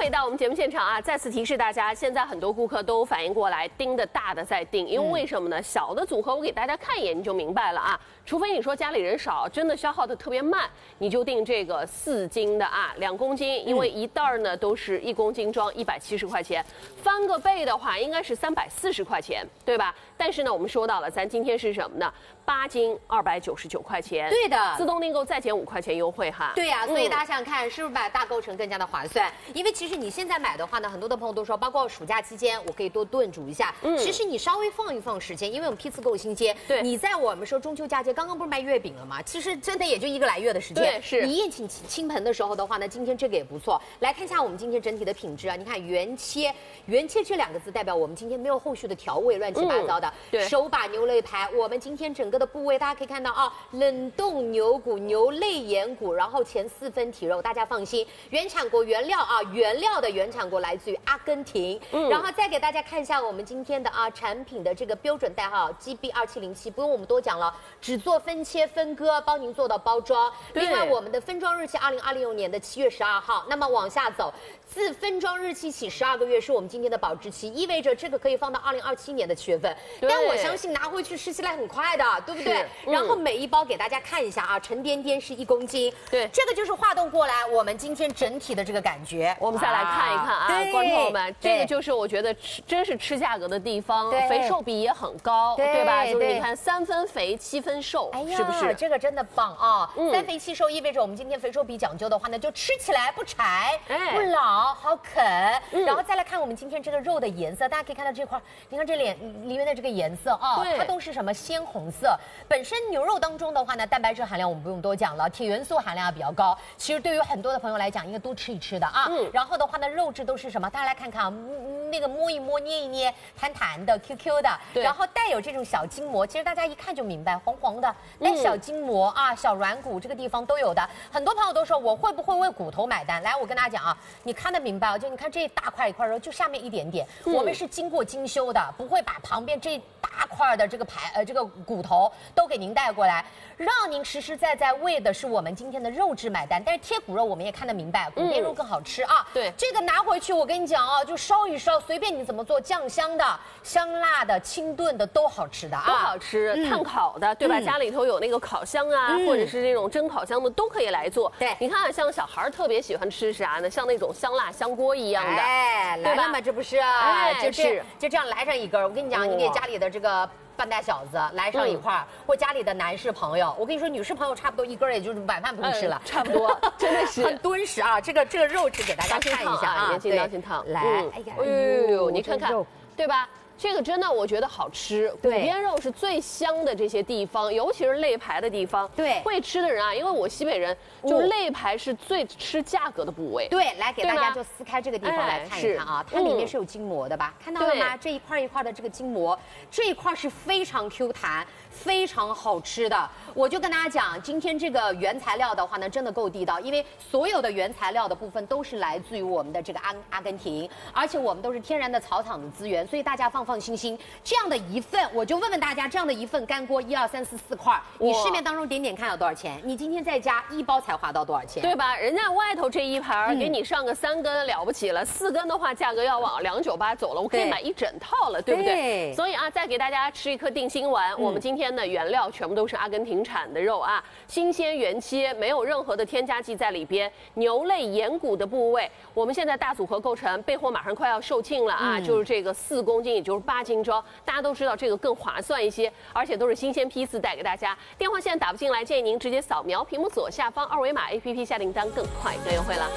回到我们节目现场啊，再次提示大家，现在很多顾客都反应过来，盯的大的在定，因为为什么呢？小的组合我给大家看一眼你就明白了啊。除非你说家里人少，真的消耗的特别慢，你就定这个4斤的啊，2公斤，因为一袋呢都是1公斤装170块钱，翻个倍的话应该是340块钱，对吧？但是呢，我们说到了，咱今天是什么呢？8斤299块钱， 对的， 自动订购再减5块钱优惠哈。 对呀、所以大家想想看，是不是买大构成更加的划算？因为其实你现在买的话呢，很多的朋友都说，包括暑假期间，我可以多炖煮一下。其实你稍微放一放时间，因为我们批次够新鲜。 对， 你在我们说中秋佳节，刚刚不是卖月饼了吗？其实真的也就1个来月的时间。 对，是你宴请亲朋的时候的话呢，今天这个也不错。来看一下我们今天整体的品质啊，你看原切这2个字代表我们今天没有后续的调味，乱七八糟的。 对， 手把牛肋排，我们今天整个的部位大家可以看到啊，冷冻牛骨、牛肋眼骨，然后前4分体肉，大家放心，原产国原料啊，原料的原产国来自于阿根廷。然后再给大家看一下我们今天的啊产品的这个标准代号 GB2707，不用我们多讲了，只做分切分割，帮您做到包装。另外我们的分装日期2026年的7月12号，那么往下走，自分装日期起12个月是我们今天的保质期，意味着这个可以放到2027年的7月份。但我相信拿回去吃起来很快的，对不对？然后每一包给大家看一下啊，沉甸甸是1公斤， 对， 这个就是化动过来我们今天整体的这个感觉。 我们再来看一看啊，观众朋友们，这个就是我觉得真是吃价格的地方，肥瘦比也很高，对吧？就是你看3分肥7分瘦，是不是？ 这个真的棒啊！3肥7瘦意味着我们今天肥瘦比讲究的话呢，就吃起来不柴、不老，好啃。然后再来看我们今天这个肉的颜色，大家可以看到这块，你看这里面的这个颜色啊，它都是什么鲜红色。本身牛肉当中的话呢，蛋白质含量我们不用多讲了，铁元素含量比较高。其实对于很多的朋友来讲，应该多吃一吃的啊。然后的话呢，肉质都是什么？大家来看看啊，那个摸一摸、捏一捏，弹弹的、QQ 的，然后带有这种小筋膜，其实大家一看就明白，黄黄的，带小筋膜啊，小软骨这个地方都有的。很多朋友都说我会不会为骨头买单？来，我跟大家讲啊，你看得明白啊？就你看这一大块一块肉，就下面一点点，我们是经过精修的，不会把旁边这大块的这个这个骨头都给您带过来，让您实实在在为的是我们今天的肉质买单。但是贴骨肉我们也看得明白，骨边肉更好吃啊。 对， 这个拿回去我跟你讲啊，就烧一烧，随便你怎么做，酱香的、香辣的、清炖的都好吃的啊， 都好吃，炭烤的，对吧？家里头有那个烤箱啊，或者是这种蒸烤箱的都可以来做。 对， 你看，像小孩特别喜欢吃啥呢？像那种香辣香锅一样的， 来了嘛，这不是啊？就这样来上一根。我跟你讲，你给家里的这个半大小子来上一块或家里的男士朋友，我跟你说，女士朋友差不多1根也就是晚饭不用吃了， 差不多，真的是很敦实啊。这个肉质给大家看一下啊， 年轻当心烫， 来， 哎呦，你看看，对吧？这个真的我觉得好吃，骨边肉是最香的这些地方，尤其是肋排的地方。 对， 会吃的人啊，因为我西北人，就肋排是最吃价格的部位。 对，来给大家就撕开这个地方来看一看啊，它里面是有筋膜的吧？看到了吗？这一块一块的这个筋膜，这一块是非常 Q 弹、非常好吃的。我就跟大家讲，今天这个原材料的话呢，真的够地道，因为所有的原材料的部分都是来自于我们的这个阿根廷，而且我们都是天然的草场的资源，所以大家放心。这样的一份，我就问问大家，这样的一份干锅1、2、3、4、4块，你市面当中点看要多少钱？你今天在家1包才花到多少钱？ 对吧？人家外头这一盘给你上个3根了不起了，4根的话价格要往298走了，我可以买一整套了，对不对？所以啊，再给大家吃一颗定心丸。我们今天的原料全部都是阿根廷产的肉啊，新鲜原切，没有任何的添加剂在里边。牛肋眼骨的部位，我们现在大组合购成，备货马上快要售罄了啊，就是这个4公斤，也就是8斤装，大家都知道这个更划算一些，而且都是新鲜批次带给大家。电话现在打不进来，建议您直接扫描屏幕左下方2维码 APP 下订单，更快更优惠了。